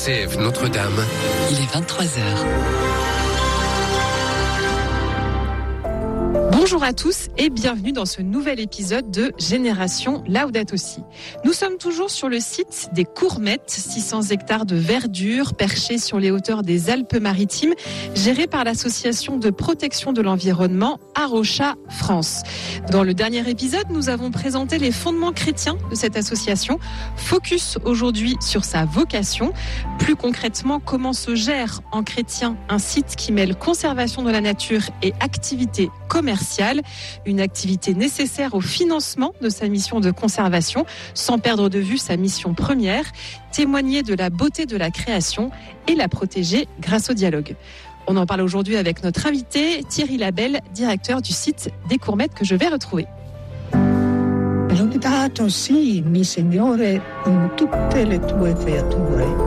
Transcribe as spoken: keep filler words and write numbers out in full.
R C F Notre-Dame. Il est vingt-trois heures. Bonjour à tous et bienvenue dans ce nouvel épisode de Génération Laudato Si. Nous sommes toujours sur le site des Courmettes, six cents hectares de verdure perchés sur les hauteurs des Alpes-Maritimes, gérés par l'association de protection de l'environnement Arocha France. Dans le dernier épisode, nous avons présenté les fondements chrétiens de cette association. Focus aujourd'hui sur sa vocation. Plus concrètement, comment se gère en chrétien un site qui mêle conservation de la nature et activité commerciale, une activité nécessaire au financement de sa mission de conservation, sans perdre de vue sa mission première, témoigner de la beauté de la création et la protéger grâce au dialogue. On en parle aujourd'hui avec notre invité Thierry Labelle, directeur du site des Courmettes que je vais retrouver. Laudato si, mi Signore, con tutte le tue creature.